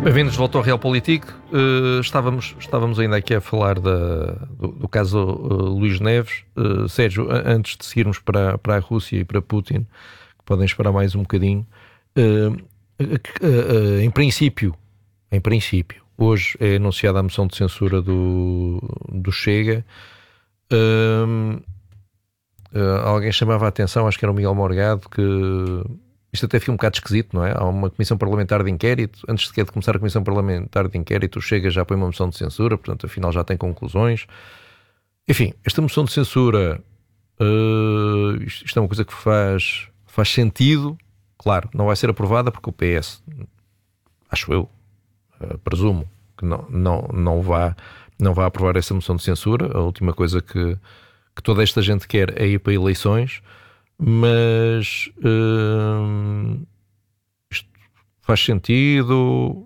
Bem-vindos de volta ao Realpolitik. Estávamos ainda aqui a falar do caso Luís Neves. Sérgio, antes de seguirmos para a Rússia e para Putin, que podem esperar mais um bocadinho, em princípio, hoje é anunciada a moção de censura do Chega. Alguém chamava a atenção, acho que era o Miguel Morgado, que isto até fica um bocado esquisito, não é? Há uma comissão parlamentar de inquérito, antes sequer de começar a comissão parlamentar de inquérito, o Chega já põe uma moção de censura, portanto, afinal já tem conclusões. Enfim, esta moção de censura, isto é uma coisa que faz sentido. Claro, não vai ser aprovada porque o PS, acho eu, presumo que não vai aprovar essa moção de censura. A última coisa que toda esta gente quer é ir para eleições. Mas isto faz sentido,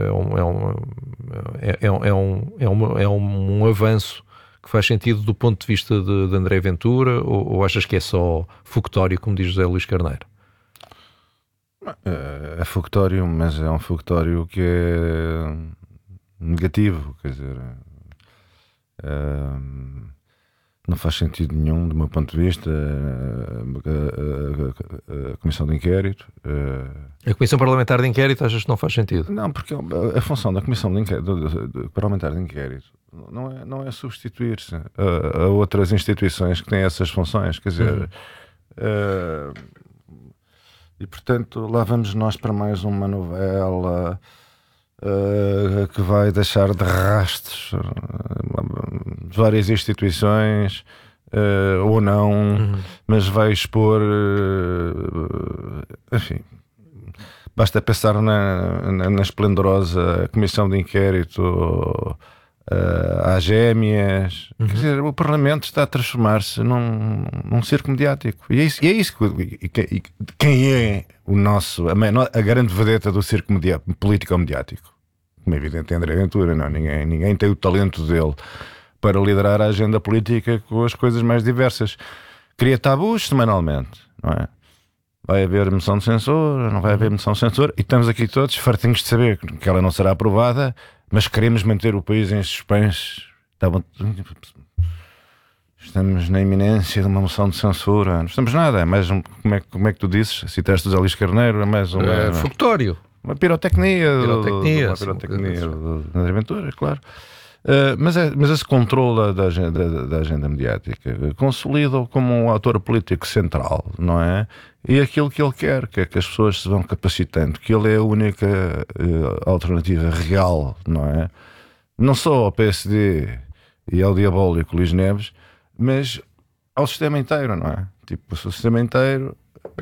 é um avanço que faz sentido do ponto de vista de André Ventura, ou achas que é só fogotório, como diz José Luís Carneiro? É fogotório, mas é um fogotório que é negativo, quer dizer, não faz sentido nenhum, do meu ponto de vista, a Comissão de Inquérito. A Comissão Parlamentar de Inquérito achas que não faz sentido? Não, porque a função da Comissão de Inquérito, Parlamentar de Inquérito não é substituir-se a outras instituições que têm essas funções, quer dizer... E, portanto, lá vamos nós para mais uma novela... que vai deixar de rastros várias instituições, ou não, mas vai expor, enfim, basta pensar na esplendorosa Comissão de Inquérito às gêmeas. Quer dizer, o Parlamento está a transformar-se num circo mediático, e é isso que quem é a grande vedeta do circo político-mediático, como é evidente, é André Ventura. Não, ninguém tem o talento dele para liderar a agenda política com as coisas mais diversas. Cria tabus semanalmente, não é? Vai haver moção de censura, não vai haver moção de censura, e estamos aqui todos fartinhos de saber que ela não será aprovada, mas queremos manter o país em suspense. Estamos na iminência de uma moção de censura. Não estamos nada, é mais como é que tu dizes? Citaste o José Luís Carneiro, é mais fogotório. Uma pirotecnia do André Ventura, claro. Mas esse controle da agenda mediática consolida-o como um ator político central, não é? E aquilo que ele quer, que é que as pessoas se vão capacitando, que ele é a única alternativa real, não é? Não só ao PSD e ao diabólico Luís Neves, mas ao sistema inteiro, não é? Tipo, o sistema inteiro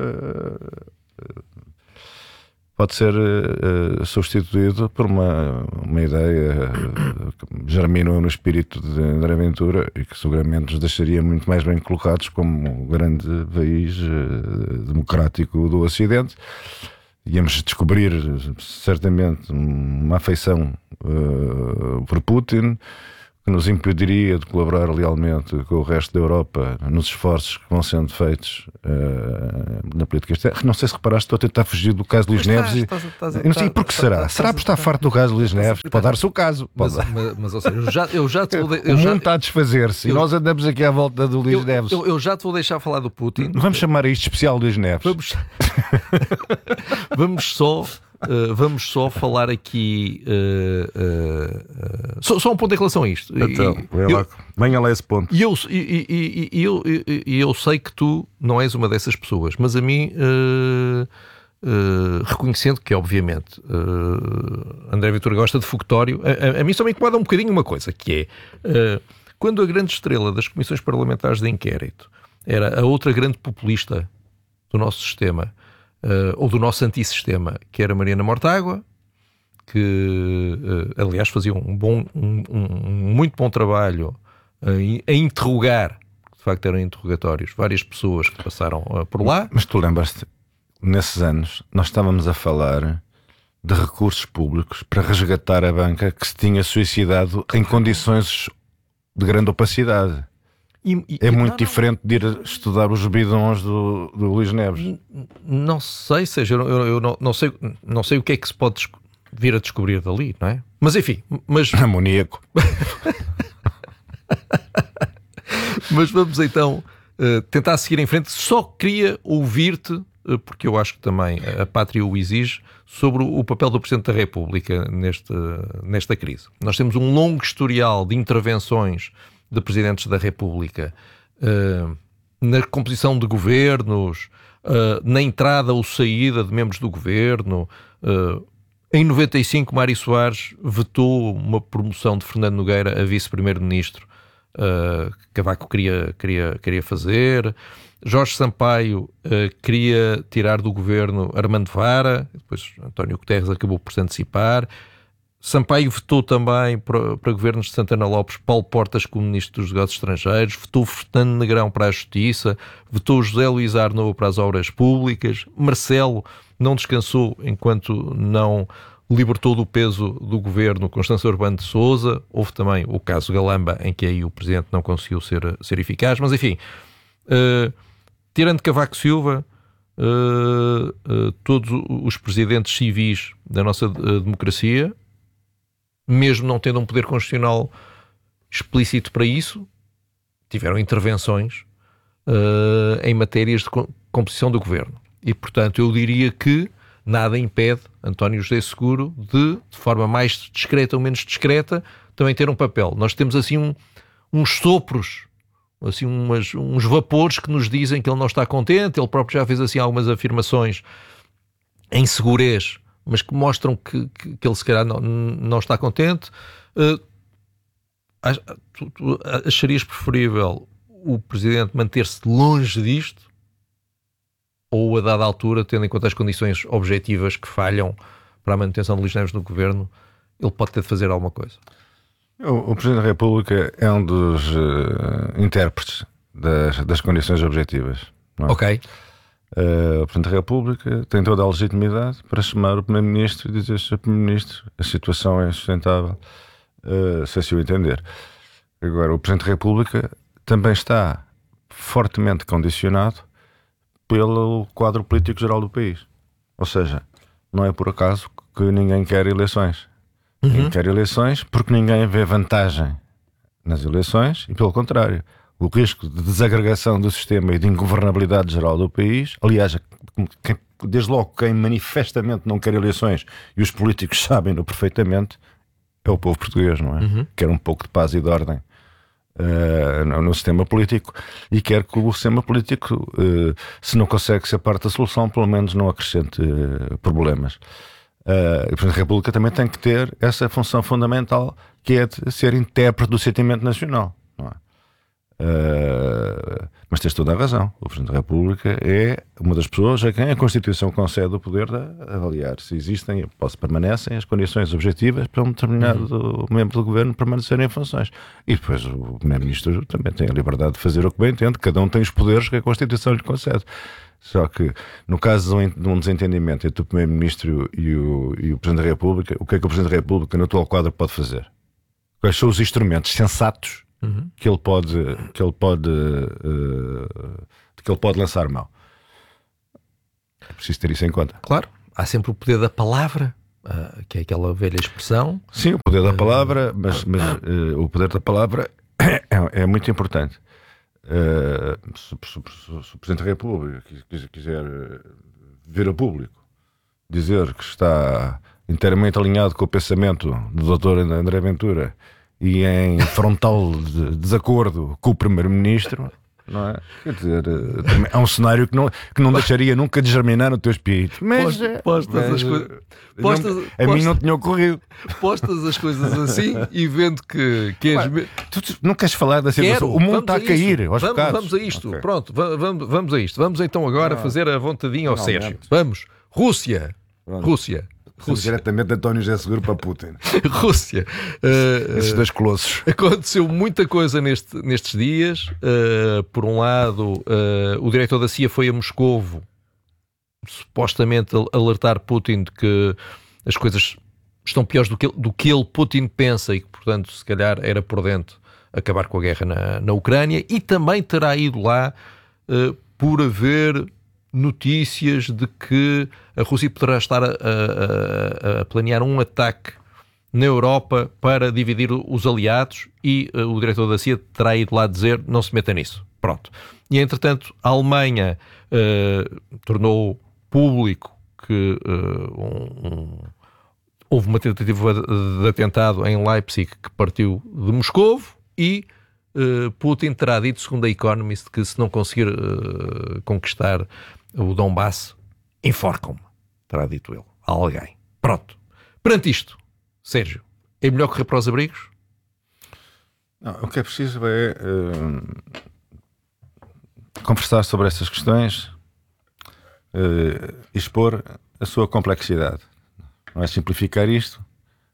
pode ser substituído por uma ideia que germinou no espírito de André Ventura e que seguramente nos deixaria muito mais bem colocados como grande país democrático do Ocidente. Íamos descobrir certamente uma afeição por Putin, que nos impediria de colaborar lealmente com o resto da Europa nos esforços que vão sendo feitos na política externa. Não sei se reparaste, estou a tentar fugir do caso de Luís Neves. E não sei por que será. Será por estar farto do caso de Luís Neves? Pode dar-se o caso. Mas ou seja, eu já te vou... O mundo está a desfazer-se e nós andamos aqui à volta do Luís Neves. Eu já te vou deixar falar do Putin. Vamos chamar isto especial Luís Neves. Vamos só falar aqui só um ponto em relação a isto. Então, venha lá esse ponto. E eu sei que tu não és uma dessas pessoas, mas a mim, reconhecendo que obviamente André Ventura gosta de fogotório, a mim só me incomoda um bocadinho uma coisa, que é quando a grande estrela das comissões parlamentares de inquérito era a outra grande populista do nosso sistema, ou do nosso antissistema, que era Mariana Mortágua, que aliás fazia um muito bom trabalho a interrogar, de facto eram interrogatórios, várias pessoas que passaram por lá. Mas tu lembras-te, nesses anos nós estávamos a falar de recursos públicos para resgatar a banca que se tinha suicidado em condições de grande opacidade. É muito diferente de ir estudar os bidões do Luís Neves. Não sei, seja, eu não sei o que é que se pode vir a descobrir dali, não é? Mas enfim, amoníaco. Mas vamos então tentar seguir em frente. Só queria ouvir-te, porque eu acho que também a pátria o exige, sobre o papel do Presidente da República nesta crise. Nós temos um longo historial de intervenções de Presidentes da República na composição de governos, na entrada ou saída de membros do governo. Em 95, Mário Soares vetou uma promoção de Fernando Nogueira a vice-primeiro-ministro, que Cavaco queria fazer. Jorge Sampaio queria tirar do governo Armando Vara, depois António Guterres acabou por se antecipar. Sampaio vetou também para governos de Santana Lopes Paulo Portas como Ministro dos Negócios Estrangeiros, vetou Fernando Negrão para a Justiça, vetou José Luís Arnaud para as Obras Públicas. Marcelo não descansou enquanto não libertou do peso do governo Constância Urbano de Sousa. Houve também o caso Galamba, em que aí o Presidente não conseguiu ser eficaz. Mas enfim, tirando Cavaco Silva, todos os presidentes civis da nossa democracia, mesmo não tendo um poder constitucional explícito para isso, tiveram intervenções em matérias de composição do governo. E, portanto, eu diria que nada impede António José Seguro de forma mais discreta ou menos discreta, também ter um papel. Nós temos assim uns sopros, assim uns vapores que nos dizem que ele não está contente. Ele próprio já fez assim algumas afirmações em segurez, mas que mostram que ele se calhar não está contente. Tu acharias preferível o Presidente manter-se longe disto, ou a dada altura, tendo em conta as condições objetivas que falham para a manutenção de Luís Neves no governo, ele pode ter de fazer alguma coisa? O Presidente da República é um dos intérpretes das condições objetivas, não é? Ok. O Presidente da República tem toda a legitimidade para chamar o Primeiro-Ministro e dizer: Sr. Primeiro-Ministro, a situação é insustentável, se assim o entender. Agora, o Presidente da República também está fortemente condicionado pelo quadro político geral do país. Ou seja, não é por acaso que ninguém quer eleições. Ninguém quer eleições porque ninguém vê vantagem nas eleições e, pelo contrário, o risco de desagregação do sistema e de ingovernabilidade geral do país, aliás, desde logo quem manifestamente não quer eleições, e os políticos sabem-no perfeitamente, é o povo português, não é? Quer um pouco de paz e de ordem no sistema político, e quer que o sistema político, se não consegue ser parte da solução, pelo menos não acrescente problemas. O Presidente da República também tem que ter essa função fundamental, que é de ser intérprete do sentimento nacional, não é? Mas tens toda a razão. O Presidente da República é uma das pessoas a quem a Constituição concede o poder de avaliar se existem ou se permanecem as condições objetivas para um determinado membro do governo permanecer em funções. E depois o Primeiro-Ministro também tem a liberdade de fazer o que bem entende. Cada um tem os poderes que a Constituição lhe concede. Só que no caso de um desentendimento entre o Primeiro-Ministro e o Presidente da República, o que é que o Presidente da República no atual quadro pode fazer? Quais são os instrumentos sensatos que ele pode lançar mão? É preciso ter isso em conta. Claro, há sempre o poder da palavra, que é aquela velha expressão. Sim, o poder da palavra, mas o poder da palavra é muito importante. Se o Presidente da República quiser vir a público dizer que está inteiramente alinhado com o pensamento do Dr. André Ventura e em frontal desacordo com o Primeiro-Ministro, não é? Quer dizer, é um cenário que não deixaria nunca de germinar no teu espírito. Mas a mim não tinha ocorrido. Postas as coisas assim e vendo que tu não queres falar da situação. O mundo está a cair aos bocados. Vamos a isto. Okay. Pronto, vamos a isto. Vamos então agora fazer a vontadinha ao Sérgio. Vamos. Rússia. Diretamente António José Seguro para Putin. Rússia. Esses dois colossos. Aconteceu muita coisa nestes dias. Por um lado, o diretor da CIA foi a Moscovo, supostamente alertar Putin de que as coisas estão piores do que ele, Putin, pensa, e que, portanto, se calhar era prudente acabar com a guerra na Ucrânia. E também terá ido lá por haver notícias de que a Rússia poderá estar a planear um ataque na Europa para dividir os aliados e o diretor da CIA terá ido lá dizer não se meta nisso. Pronto. E, entretanto, a Alemanha tornou público que houve uma tentativa de atentado em Leipzig que partiu de Moscovo e Putin terá dito, segundo a Economist, que se não conseguir conquistar o Donbass, enforcam-me. Terá dito ele a alguém. Pronto. Perante isto, Sérgio, é melhor correr para os abrigos? Não, o que é preciso é conversar sobre essas questões, expor a sua complexidade. Não é simplificar isto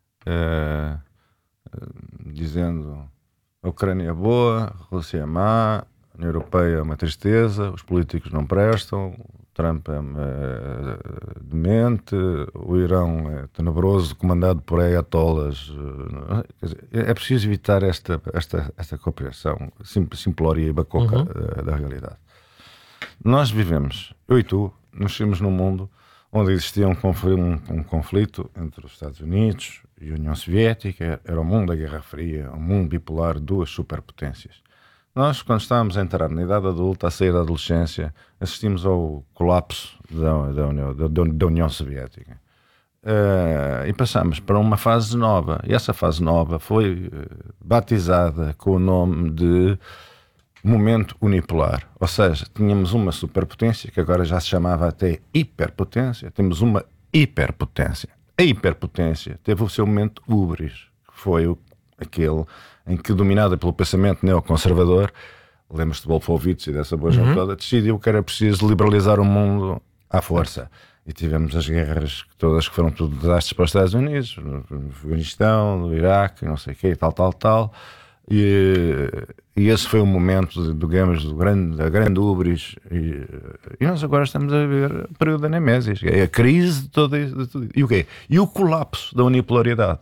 dizendo a Ucrânia é boa, a Rússia é má, a União Europeia é uma tristeza, os políticos não prestam, Trump é demente, o Irão é tenebroso, comandado por ayatollahs. É preciso evitar esta compreensão simplória e bacoca da realidade. Nós vivemos, eu e tu, nascemos num mundo onde existia um conflito entre os Estados Unidos e a União Soviética, era o mundo da Guerra Fria, um mundo bipolar, duas superpotências. Nós, quando estávamos a entrar na idade adulta, a sair da adolescência, assistimos ao colapso da União Soviética. E passámos para uma fase nova. E essa fase nova foi batizada com o nome de momento unipolar. Ou seja, tínhamos uma superpotência, que agora já se chamava até hiperpotência, temos uma hiperpotência. A hiperpotência teve o seu momento húbris, que foi aquele em que, dominada pelo pensamento neoconservador, lembras-te de Wolfowitz e dessa boa gente toda, decidiu que era preciso liberalizar o mundo à força. E tivemos as guerras todas que foram tudo desastres para os Estados Unidos, no Afeganistão, no Iraque, não sei o quê, tal. E esse foi o momento, digamos, da grande húbris. E nós agora estamos a ver o período da Nemésis, é a crise de tudo. E o quê? E o colapso da unipolaridade.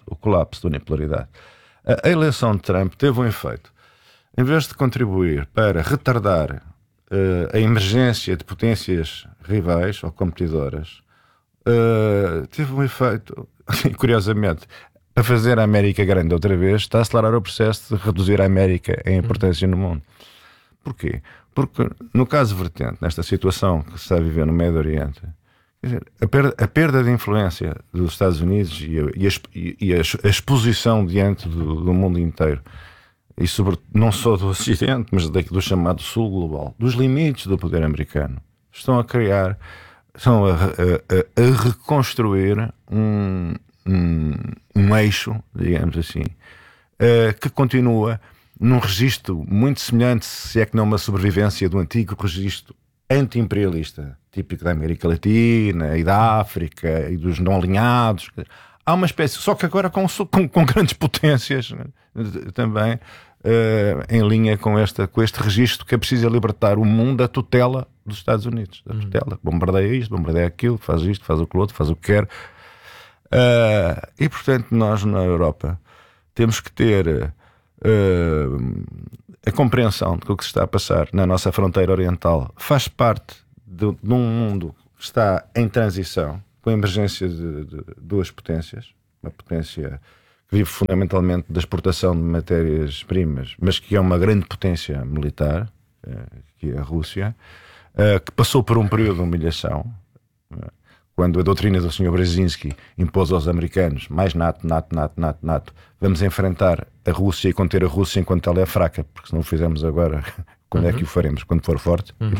A eleição de Trump teve um efeito. Em vez de contribuir para retardar a emergência de potências rivais ou competidoras, teve um efeito, curiosamente, a fazer a América grande outra vez, está a acelerar o processo de reduzir a América em importância no mundo. Porquê? Porque, no caso vertente, nesta situação que se está a viver no Médio Oriente, quer dizer, a perda de influência dos Estados Unidos e a exposição diante do mundo inteiro, e sobre, não só do Ocidente, mas do chamado Sul Global, dos limites do poder americano, estão a reconstruir um eixo, digamos assim, que continua num registro muito semelhante, se é que não uma sobrevivência do antigo registro anti-imperialista, típico da América Latina e da África e dos não alinhados. Há uma espécie, só que agora com grandes potências também, em linha com este registro que é preciso libertar o mundo da tutela dos Estados Unidos, da tutela. Bombardeia isto, bombardeia aquilo, faz isto, faz o que outro, faz o que quer. E portanto nós na Europa temos que ter a compreensão de que o que se está a passar na nossa fronteira oriental faz parte de um mundo que está em transição, com a emergência de duas potências, uma potência que vive fundamentalmente da exportação de matérias-primas, mas que é uma grande potência militar, que é a Rússia, que passou por um período de humilhação, quando a doutrina do Sr. Brzezinski impôs aos americanos mais NATO, vamos enfrentar a Rússia e conter a Rússia enquanto ela é fraca, porque se não o fizermos agora, quando é que o faremos? Quando for forte.